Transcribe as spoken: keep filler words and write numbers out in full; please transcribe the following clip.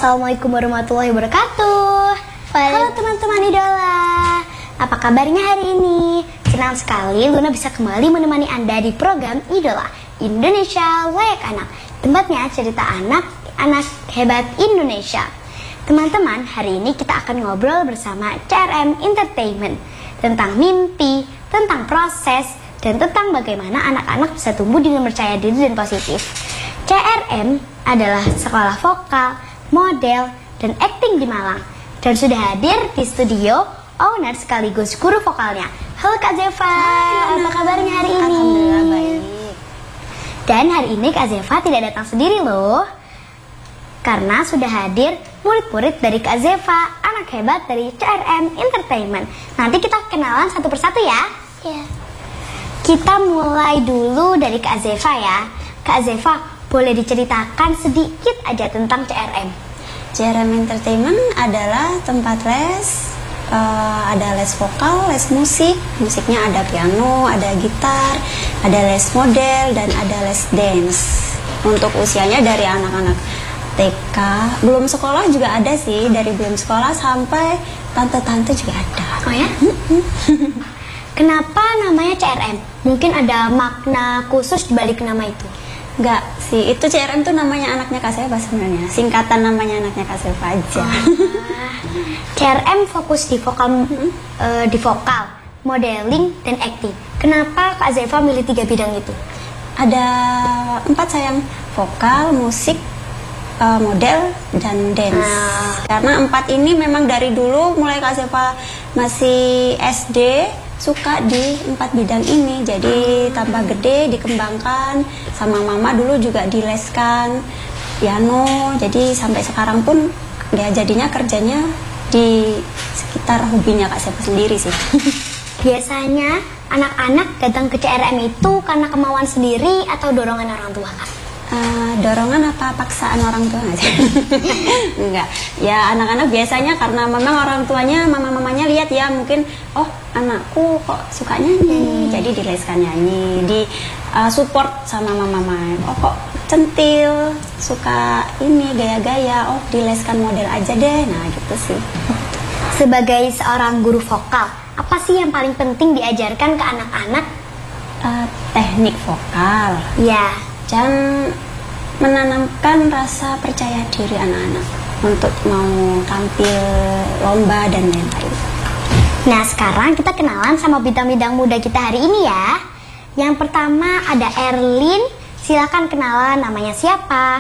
Assalamualaikum warahmatullahi wabarakatuh. Halo teman-teman idola, apa kabarnya hari ini? Senang sekali Luna bisa kembali menemani Anda di program Idola Indonesia Layak Anak, tempatnya cerita anak-anak hebat Indonesia. Teman-teman, hari ini kita akan ngobrol bersama C R M Entertainment tentang mimpi, tentang proses, dan tentang bagaimana anak-anak bisa tumbuh dengan percaya diri dan positif. C R M adalah sekolah vokal, model, dan akting di Malang, dan sudah hadir di studio owner sekaligus guru vokalnya. Halo Kak Zeva, apa kabarnya hari ini? Alhamdulillah baik. Dan hari ini Kak Zeva tidak datang sendiri loh, karena sudah hadir murid-murid dari Kak Zeva, anak hebat dari C R M Entertainment. Nanti kita kenalan satu persatu ya. Iya. Kita mulai dulu dari Kak Zeva ya. Kak Zeva, boleh diceritakan sedikit aja tentang C R M? C R M Entertainment adalah tempat les, uh, ada les vokal, les musik, musiknya ada piano, ada gitar, ada les model, dan ada les dance. Untuk usianya dari anak-anak T K, belum sekolah juga ada sih, dari belum sekolah sampai tante-tante juga ada. Oh ya? Kenapa namanya C R M? Mungkin ada makna khusus dibalik nama itu? Enggak sih, itu C R M tuh namanya anaknya Kak Seva sebenarnya. Singkatan namanya anaknya Kak Seva aja. Ah, C R M fokus di vokal, uh, di vokal, modeling, dan acting. Kenapa Kak Zeva milih tiga bidang itu? Ada empat sayang, vokal, musik, uh, model, dan dance. Ah. Karena empat ini memang dari dulu mulai Kak Seva masih S D suka di empat bidang ini. Jadi tambah gede dikembangkan, sama mama dulu juga dileskan piano. Jadi sampai sekarang pun ya jadinya kerjanya di sekitar hobinya Kak Seva sendiri sih. Biasanya anak-anak datang ke C R M itu karena kemauan sendiri atau dorongan orang tua, Kak? Uh, dorongan apa paksaan orang tua nggak sih? Enggak, ya anak-anak biasanya karena memang orang tuanya, mama-mamanya lihat ya mungkin, oh anakku kok suka nyanyi, hmm. jadi dileskan nyanyi, di uh, support sama mama-mama. Oh kok centil, suka ini gaya-gaya, oh dileskan model aja deh, nah gitu sih. Sebagai seorang guru vokal, apa sih yang paling penting diajarkan ke anak-anak? Uh, teknik vokal. Ya. Dan menanamkan rasa percaya diri anak-anak untuk mau tampil lomba dan lain-lain. Nah sekarang kita kenalan sama bidang-bidang muda kita hari ini ya. Yang pertama ada Erlin, silakan kenalan, namanya siapa,